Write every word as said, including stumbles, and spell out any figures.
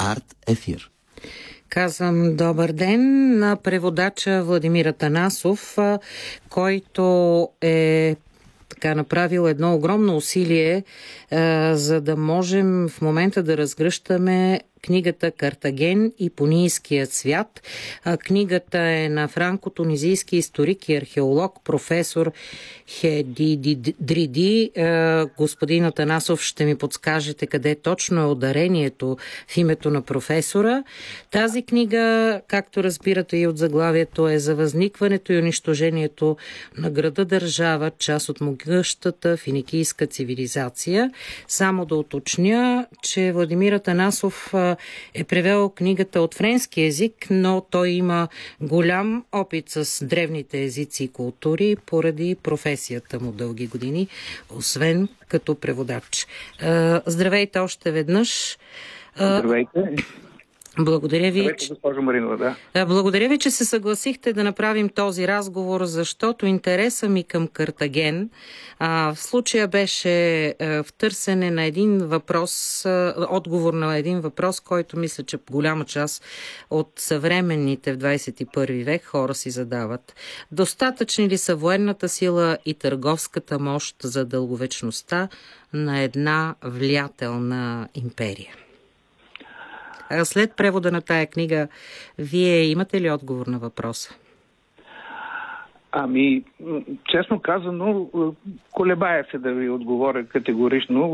Арт Ефир. Казвам добър ден на преводача Владимир Атанасов, който е така направил едно огромно усилие, а, за да можем в момента да разгръщаме книгата «Картаген и понийският свят». А, книгата е на франко-тунизийски историк и археолог професор Хеди Дриди. Господин Атанасов, ще ми подскажете къде точно е ударението в името на професора. Тази книга, както разбирате и от заглавието, е за възникването и унищожението на града-държава, част от могъщата финикийска цивилизация. Само да уточня, че Владимир Атанасов е превел книгата от френски език, но той има голям опит с древните езици и култури поради професията му дълги години, освен като преводач. Здравейте още веднъж. Здравейте. Благодаря ви. Здравейте, госпожо Маринова, да. Благодаря ви, че се съгласихте да направим този разговор, защото интереса ми към Картаген а, в случая беше а, в търсене на един въпрос, а, отговор на един въпрос, който мисля, че голяма част от съвременните в двадесет и първи век хора си задават. Достатъчни ли са военната сила и търговската мощ за дълговечността на една влиятелна империя? След превода на тая книга, вие имате ли отговор на въпроса? Ами, честно казано, колебая се да ви отговоря категорично.